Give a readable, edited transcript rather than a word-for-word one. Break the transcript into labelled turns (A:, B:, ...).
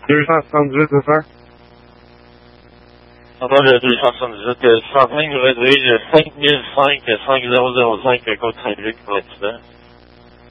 A: 278, c'est ça?
B: Entends le 278, je suis en train de réduire le 5005 5005 Côte Saint-Luc pour l'accident.